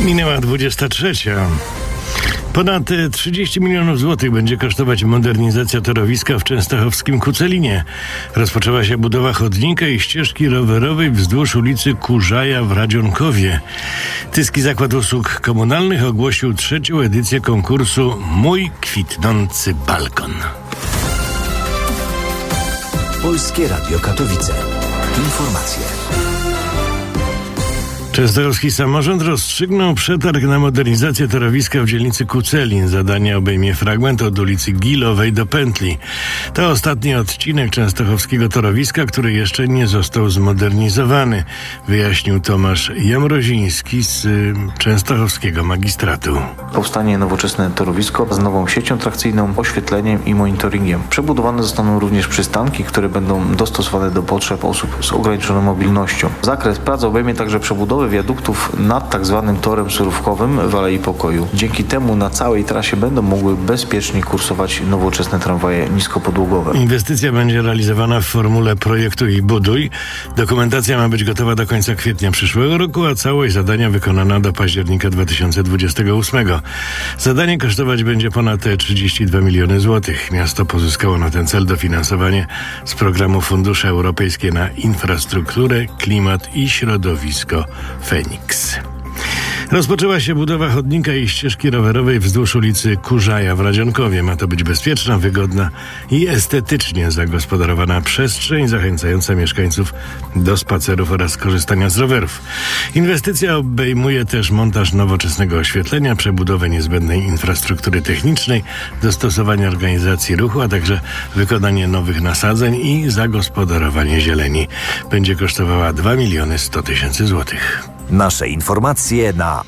Minęła 23. Ponad 30 milionów złotych będzie kosztować modernizacja torowiska w częstochowskim Kucelinie. Rozpoczęła się budowa chodnika i ścieżki rowerowej wzdłuż ulicy Kurzaja w Radzionkowie. Tyski Zakład Usług Komunalnych ogłosił 3. edycję konkursu Mój kwitnący balkon. Polskie Radio Katowice. Informacje. Częstochowski samorząd rozstrzygnął przetarg na modernizację torowiska w dzielnicy Kucelin. Zadanie obejmie fragment od ulicy Gilowej do Pętli. To ostatni odcinek częstochowskiego torowiska, który jeszcze nie został zmodernizowany, wyjaśnił Tomasz Jamroziński z częstochowskiego magistratu. Powstanie nowoczesne torowisko z nową siecią trakcyjną, oświetleniem i monitoringiem. Przebudowane zostaną również przystanki, które będą dostosowane do potrzeb osób z ograniczoną mobilnością. Zakres prac obejmie także przebudowę wiaduktów nad tzw. torem surówkowym w Alei Pokoju. Dzięki temu na całej trasie będą mogły bezpiecznie kursować nowoczesne tramwaje niskopodłogowe. Inwestycja będzie realizowana w formule projektu i buduj. Dokumentacja ma być gotowa do końca kwietnia przyszłego roku, a całość zadania wykonana do października 2028. Zadanie kosztować będzie ponad 32 miliony złotych. Miasto pozyskało na ten cel dofinansowanie z programu Fundusze Europejskie na infrastrukturę, klimat i środowisko Feniks. Rozpoczęła się budowa chodnika i ścieżki rowerowej wzdłuż ulicy Kurzaja w Radzionkowie. Ma to być bezpieczna, wygodna i estetycznie zagospodarowana przestrzeń zachęcająca mieszkańców do spacerów oraz korzystania z rowerów. Inwestycja obejmuje też montaż nowoczesnego oświetlenia, przebudowę niezbędnej infrastruktury technicznej, dostosowanie organizacji ruchu, a także wykonanie nowych nasadzeń i zagospodarowanie zieleni. Będzie kosztowała 2 100 000 złotych. Nasze informacje na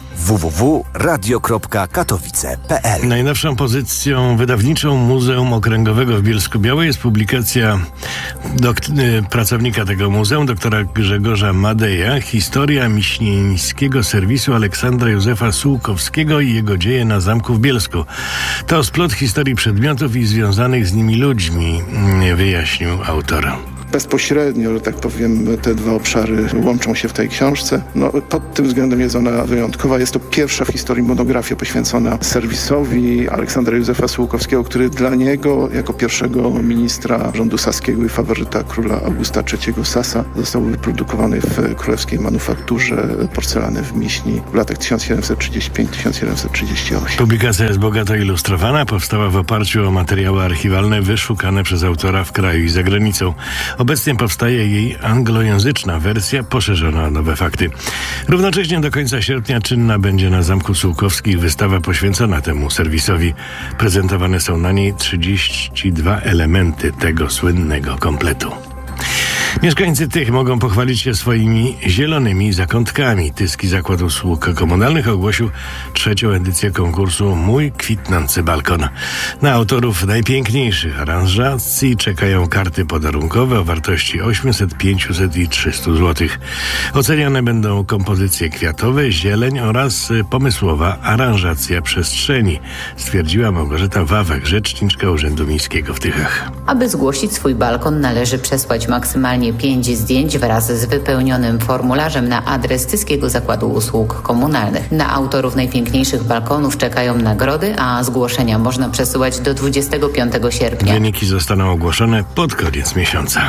www.radio.katowice.pl. Najnowszą pozycją wydawniczą Muzeum Okręgowego w Bielsku-Białej jest publikacja pracownika tego muzeum, doktora Grzegorza Madeja, Historia miśnieńskiego serwisu Aleksandra Józefa Sułkowskiego i jego dzieje na zamku w Bielsku. To splot historii przedmiotów i związanych z nimi ludźmi, wyjaśnił autor. Bezpośrednio, że tak powiem, te dwa obszary łączą się w tej książce. Pod tym względem jest ona wyjątkowa. Jest to pierwsza w historii monografia poświęcona serwisowi Aleksandra Józefa Sułkowskiego, który dla niego, jako pierwszego ministra rządu saskiego i faworyta króla Augusta III Sasa, został wyprodukowany w królewskiej manufakturze porcelany w Miśni w latach 1735-1738. Publikacja jest bogato ilustrowana, powstała w oparciu o materiały archiwalne wyszukane przez autora w kraju i za granicą. Obecnie powstaje jej anglojęzyczna wersja poszerzona o nowe fakty. Równocześnie do końca sierpnia czynna będzie na Zamku Sułkowskich wystawa poświęcona temu serwisowi. Prezentowane są na niej 32 elementy tego słynnego kompletu. Mieszkańcy Tych mogą pochwalić się swoimi zielonymi zakątkami. Tyski Zakład Usług Komunalnych ogłosił 3. edycję konkursu Mój kwitnący balkon. Na autorów najpiękniejszych aranżacji czekają karty podarunkowe o wartości 800, 500 i 300 zł. Oceniane będą kompozycje kwiatowe, zieleń oraz pomysłowa aranżacja przestrzeni, stwierdziła Małgorzata Wawek, rzeczniczka Urzędu Miejskiego w Tychach. Aby zgłosić swój balkon, należy przesłać maksymalnie 5 zdjęć wraz z wypełnionym formularzem na adres Tyskiego Zakładu Usług Komunalnych. Na autorów najpiękniejszych balkonów czekają nagrody, a zgłoszenia można przesyłać do 25 sierpnia. Wyniki zostaną ogłoszone pod koniec miesiąca.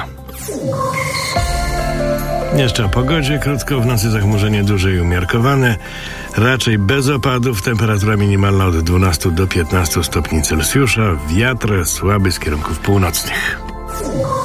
Jeszcze o pogodzie. Krótko, w nocy zachmurzenie duże i umiarkowane. Raczej bez opadów. Temperatura minimalna od 12 do 15 stopni Celsjusza. Wiatr słaby z kierunków północnych.